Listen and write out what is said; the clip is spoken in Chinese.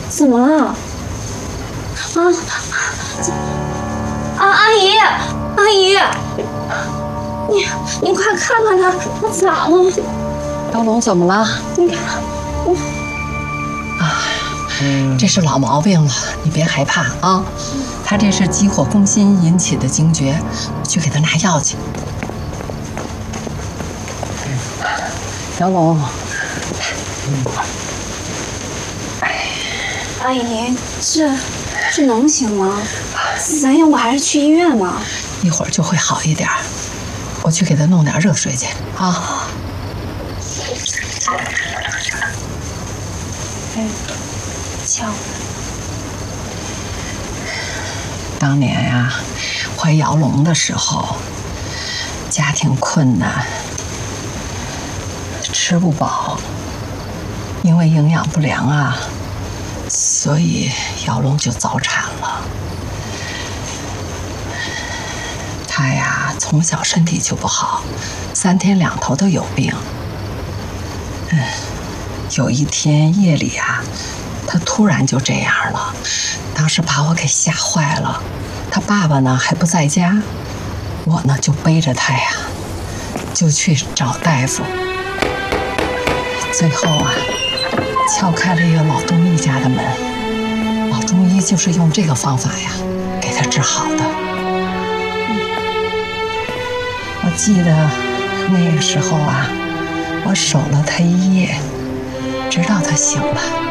怎么了？阿姨，阿姨，你快看看他咋了？ 高龙怎么了？ 你看， 这是老毛病了，你别害怕啊。他这是急火攻心引起的惊厥，去给他拿药去。小龙， 阿姨，这能行吗？咱要不还是去医院吧？ 一会儿就会好一点。我去给他弄点热水去啊。 瞧， 当年呀，怀姚龙的时候，家庭困难，吃不饱，因为营养不良啊，所以姚龙就早产了。他呀，从小身体就不好，3天2头都有病。有一天夜里啊，他突然就这样了，当时把我给吓坏了。他爸爸呢还不在家，我呢就背着他呀，就去找大夫。最后啊，敲开了一个老中医家的门，老中医就是用这个方法呀，给他治好的。我记得那个时候啊，我守了他1夜，直到他醒了。